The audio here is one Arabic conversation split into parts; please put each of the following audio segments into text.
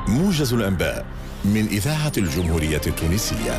موجز الأنباء من إذاعة الجمهورية التونسية.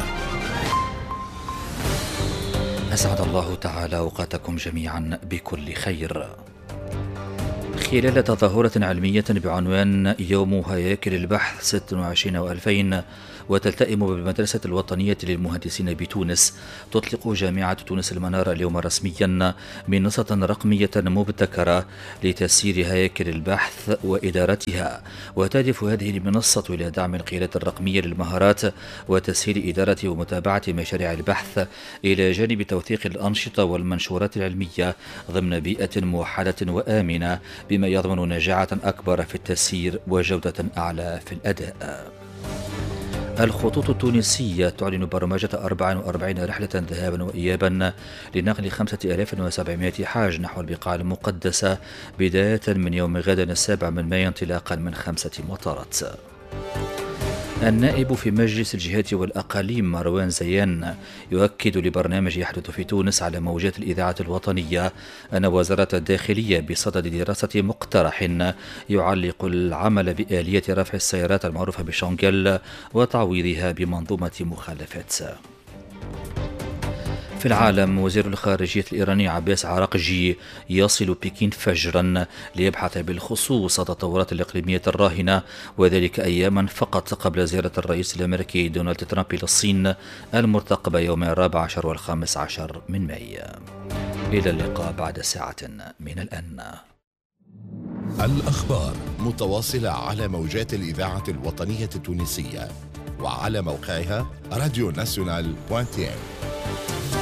أسعد الله تعالى أوقاتكم جميعا بكل خير. خلال تظاهرة علمية بعنوان يوم هياكل البحث 26/2000 وتلتئم بالمدرسة الوطنية للمهندسين بتونس، تطلق جامعة تونس المنارة اليوم رسميا منصة رقمية مبتكرة لتسيير هياكل البحث وإدارتها، وتهدف هذه المنصة إلى دعم القيادة الرقمية للمهارات وتسهيل إدارة ومتابعة مشاريع البحث، إلى جانب توثيق الأنشطة والمنشورات العلمية ضمن بيئة موحدة وآمنة، بما يضمن نجاعة أكبر في التسيير وجودة أعلى في الأداء. الخطوط التونسية تعلن برمجة 44 رحلة ذهابا وإيابا لنقل 5700 حاج نحو البقاع المقدسة بداية من يوم غد 7 مايو انطلاقا من 5 مطارات. النائب في مجلس الجهات والأقاليم مروان زيان يؤكد لبرنامج يحدث في تونس على موجات الإذاعة الوطنية أن وزارة الداخلية بصدد دراسة مقترح يعلق العمل بآلية رفع السيارات المعروفة بشونغل وتعويضها بمنظومة مخالفات. في العالم، وزير الخارجية الإيراني عباس عراقجي يصل بكين فجرا ليبحث بالخصوص التطورات الإقليمية الراهنة، وذلك أياما فقط قبل زيارة الرئيس الأمريكي دونالد ترامب إلى الصين المرتقبة يوم 14 و15 من مايو. إلى اللقاء بعد ساعة من الآن. الأخبار متواصلة على موجات الإذاعة الوطنية التونسية وعلى موقعها radionational.tn.